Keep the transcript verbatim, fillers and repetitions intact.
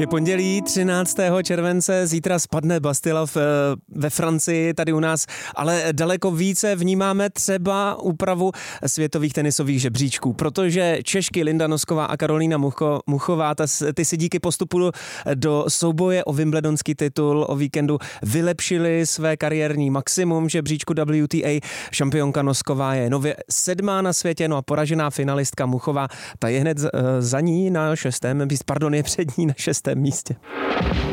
Je pondělí třináctého července, zítra spadne Bastille v, ve Francii, tady u nás, ale daleko více vnímáme třeba úpravu světových tenisových žebříčků, protože Češky Linda Nosková a Karolína Mucho, Muchová, ta, ty si díky postupu do souboje o wimbledonský titul o víkendu vylepšili své kariérní maximum v žebříčku W T A. Šampionka Nosková je nově sedmá na světě, no a poražená finalistka Muchová, ta je hned za ní na šestém, pardon, je před ní na šestém místě.